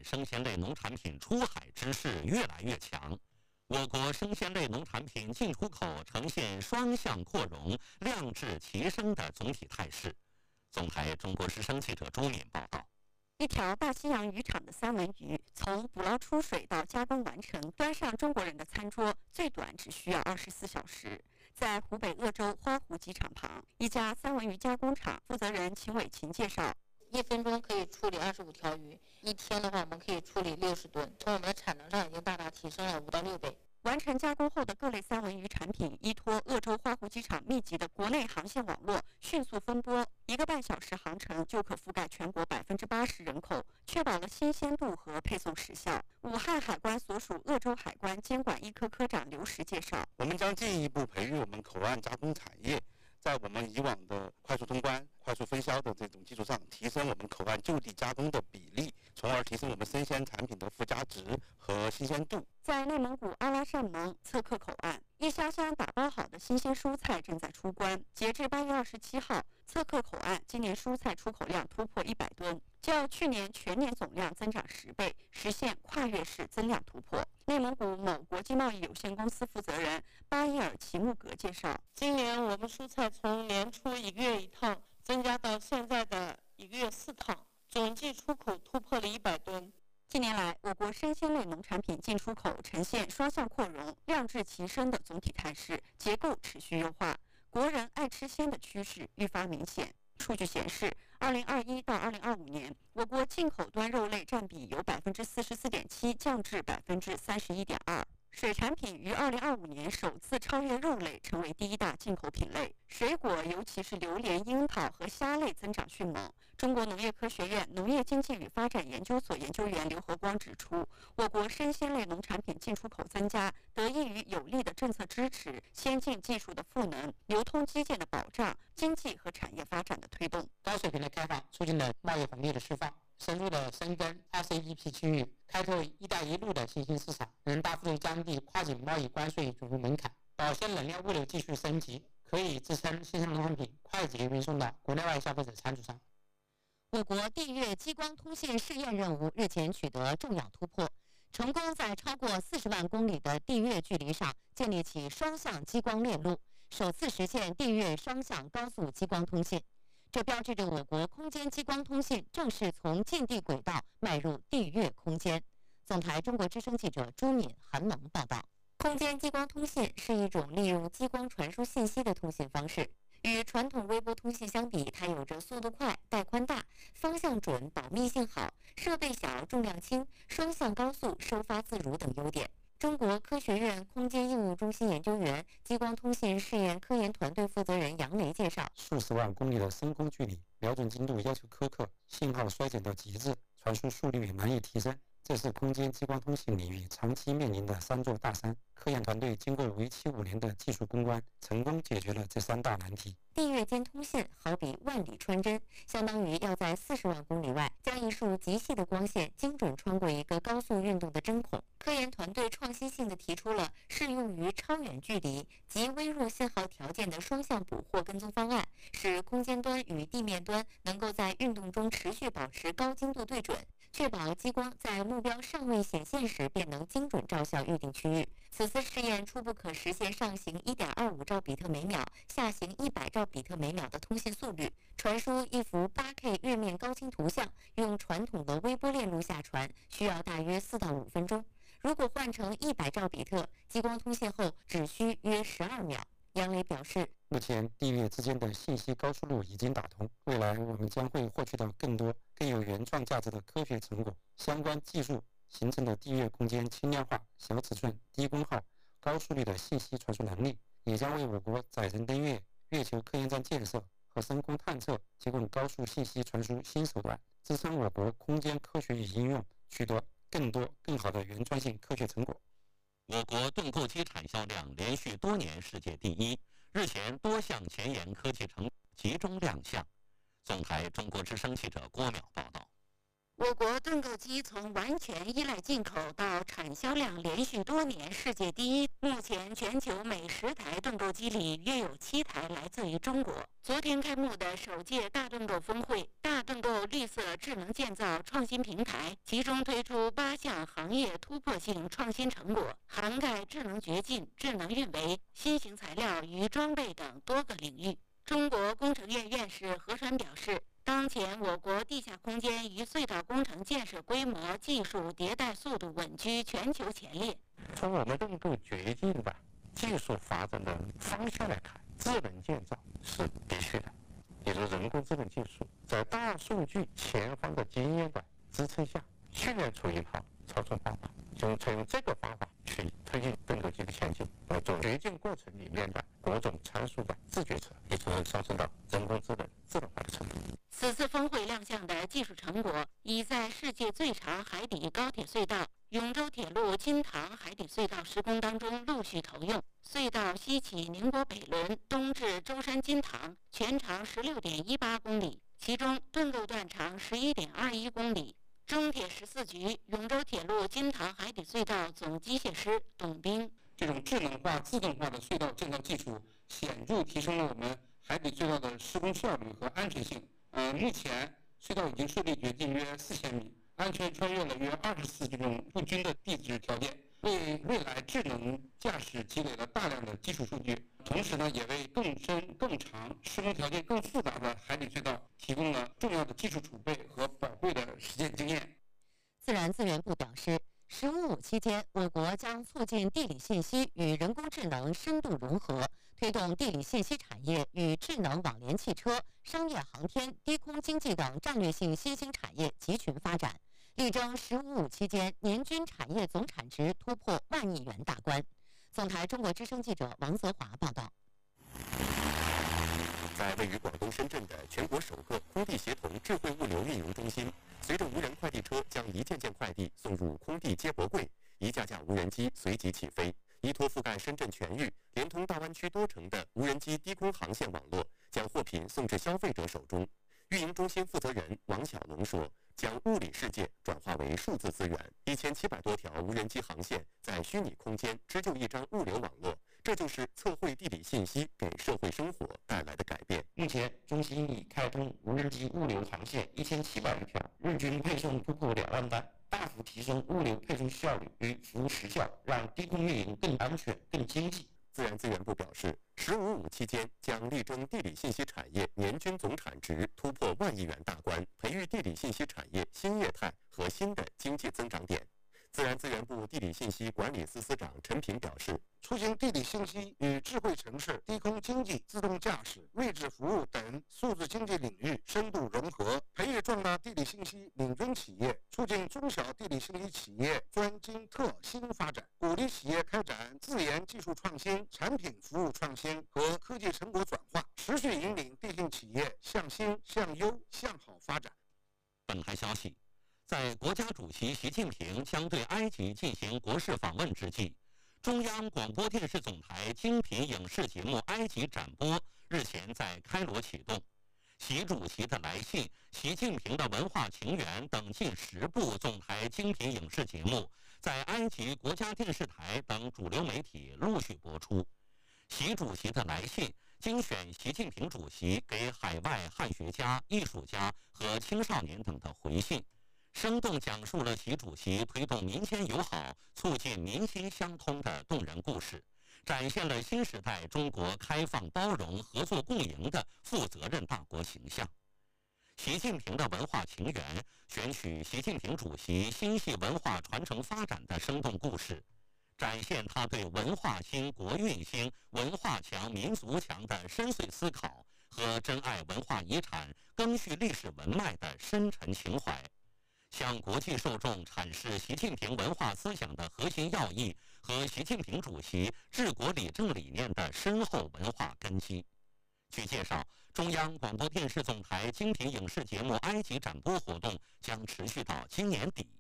生鲜类农产品出海之势越来越强。我国生鲜类农产品进出口呈现双向扩容、量质齐升的总体态势。总台中国之声记者朱敏报道。 一条大西洋渔场的三文鱼，从捕捞出水到加工完成，端上中国人的餐桌，最短只需要24小时。在湖北鄂州花湖机场旁，一家三文鱼加工厂负责人秦伟琴介绍 ，1分钟可以处理25条鱼，一天的话我们可以处理60吨，从我们的产能上已经大大提升了5到6倍。 完成加工后的各类三文鱼产品，依托鄂州花湖机场密集的国内航线网络，迅速分拨，1个半小时航程就可覆盖全国80%人口，确保了新鲜度和配送时效。武汉海关所属鄂州海关监管一科科长刘石介绍， 我们将进一步培育我们口岸加工产业，在我们以往的快速通关、快速分销的这种基础上，提升我们口岸就地加工的比例，从而提升我们生鲜产品的附加值和新鲜度。 在内蒙古阿拉善盟测克口岸，一箱箱打包好的新鲜蔬菜正在出关。截至8月27号，测克口岸今年蔬菜出口量突破100吨，较去年全年总量增长10倍，实现跨越式增量突破。内蒙古某国际贸易有限公司负责人巴伊尔齐木格介绍， 今年我们蔬菜从年初1个月1趟增加到现在的1个月4趟，总计出口突破了100吨。 近年来，我国生鲜类农产品进出口呈现双向扩容、量质齐升的总体态势，结构持续优化，国人爱吃鲜的趋势愈发明显。数据显示，2021到2025年，我国进口端肉类占比由44.7%降至31.2%。水产品于2025年首次超越肉类，成为第一大进口品类。水果，尤其是榴莲、樱桃和虾类增长迅猛。中国农业科学院农业经济与发展研究所研究员刘和光指出，我国生鲜类农产品进出口增加，得益于有力的政策支持、先进技术的赋能、流通基建的保障、经济和产业发展的推动。 高水平的开放促进了贸易红利的释放。深入的深耕 RCEP 区域，开拓“一带一路”的新兴市场，能大幅度降低跨境贸易关税准入门槛，保鲜冷链物流继续升级，可以支撑新鲜农产品快捷运送到国内外消费者餐桌上。 我国地月激光通信试验任务日前取得重要突破，成功在超过40万公里的地月距离上建立起双向激光链路，首次实现地月双向高速激光通信。这标志着我国空间激光通信正式从近地轨道迈入地月空间。总台中国之声记者朱敏、韩萌报道。空间激光通信是一种利用激光传输信息的通信方式。与传统微波通信相比，它有着速度快、带宽大、方向准、保密性好、设备小、重量轻、双向高速、收发自如等优点。中国科学院空间应用中心研究员、激光通信试验科研团队负责人杨雷介绍， 数十万公里的深空距离，瞄准精度要求苛刻，信号衰减到极致，传输速率也难以提升。这是空间激光通信领域长期面临的3座大山。科研团队经过为期5年的技术攻关，成功解决了这3大难题。 地月间通信好比万里穿针，相当于要在40万公里外将一束极细的光线精准穿过一个高速运动的针孔。科研团队创新性地提出了适用于超远距离及微弱信号条件的双向捕获跟踪方案，使空间端与地面端能够在运动中持续保持高精度对准，确保激光在目标尚未显现时便能精准照向预定区域。此次试验初步可实现上行 1.25 兆比特每秒、下行100兆比特每秒的通信速率，传输一幅 8K 月面高清图像，用传统的微波链路下传，需要大约4到5分钟。如果换成100兆比特，激光通信后只需约12秒。杨磊表示， 目前地月之间的信息高速路已经打通，未来我们将会获取到更多更有原创价值的科学成果。相关技术形成的地月空间轻量化、小尺寸、低功耗、高速率的信息传输能力，也将为我国载人登月、月球科研站建设和深空探测提供高速信息传输新手段，支撑我国空间科学与应用取得更多更好的原创性科学成果。 我国盾构机产销量连续多年世界第一，日前多项前沿科技成果集中亮相。总台中国之声记者郭淼报道。 我国盾构机从完全依赖进口到产销量连续多年世界第一。目前，全球每10台盾构机里约有7台来自于中国。昨天开幕的首届大盾构峰会，大盾构绿色智能建造创新平台，其中推出8项行业突破性创新成果，涵盖智能掘进、智能运维、新型材料与装备等多个领域。中国工程院院士何传表示，当前我国地下空间与隧道工程建设规模、技术迭代速度稳居全球前列。 从我们盾构掘进的技术发展的方向来看，智能建造是必须的，也就是人工智能技术在大数据前方的经验的支撑下，训练出一套操作方法，就采用这个方法去推进盾构机的前进，来做掘进过程里面的各种参数的自决策，也就是上升到人工智能自动化的程度。 此次峰会亮相的技术成果，已在世界最长海底高铁隧道永州铁路金塘海底隧道施工当中陆续投用。隧道西起宁波北仑，东至舟山金塘，全长16.18公里，其中盾构段长11.21公里。中铁14局永州铁路金塘海底隧道总机械师董斌： 这种智能化、自动化的隧道建造技术，显著提升了我们海底隧道的施工效率和安全性。目前隧道已经顺利掘进约4000米，安全穿越了约24种不均的地质条件，为未来智能驾驶积累了大量的基础数据。同时呢，也为更深、更长、施工条件更复杂的海底隧道提供了重要的技术储备和宝贵的实践经验。 自然资源部表示，“15+5”期间，我国将促进地理信息与人工智能深度融合，推动地理信息产业与智能网联汽车、商业航天、低空经济等战略性新兴产业集群发展，力争“15+5”期间年均产业总产值突破1万亿元大关。总台中国之声记者王泽华报道。 在位于广东深圳的全国首个空地协同智慧物流运营中心，随着无人快递车将一件件快递送入空地接驳柜，一架架无人机随即起飞，依托覆盖深圳全域、连通大湾区多城的无人机低空航线网络，将货品送至消费者手中。运营中心负责人王小龙说，将物理世界转化为数字资源，1700多条无人机航线在虚拟空间织就一张物流网络，这就是测绘地理信息给社会生活带来的改变。 目前，中心已开通无人机物流航线1700余条，日均配送突破2万单，大幅提升物流配送效率与服务时效，让低空运营更安全、更经济。 自然资源部表示，“15+5”期间将力争地理信息产业年均总产值突破1万亿元大关，培育地理信息产业新业态和新的经济增长点。自然资源部地理信息管理司司长陈平表示， 促进地理信息与智慧城市、低空经济、自动驾驶、位置服务等数字经济领域深度融合，培育壮大地理信息领军企业，促进中小地理信息企业专精特新发展，鼓励企业开展自研技术创新、产品服务创新和科技成果转化，持续引领地信企业向新、向优、向好发展。 本台消息，在国家主席习近平将对埃及进行国事访问之际，中央广播电视总台精品影视节目《埃及展播》日前在开罗启动。习主席的来信、习近平的文化情缘等近10部总台精品影视节目，在埃及国家电视台等主流媒体陆续播出。习主席的来信精选习近平主席给海外汉学家、艺术家和青少年等的回信，生动讲述了习主席推动民间友好、促进民心相通的动人故事，展现了新时代中国开放包容、合作共赢的负责任大国形象。习近平的文化情缘选取习近平主席心系文化传承发展的生动故事，展现他对文化兴、国运兴、文化强、民族强的深邃思考和珍爱文化遗产、赓续历史文脉的深沉情怀，向国际受众阐释习近平文化思想的核心要义和习近平主席治国理政理念的深厚文化根基。据介绍，中央广播电视总台精品影视节目《埃及展播》活动将持续到今年底。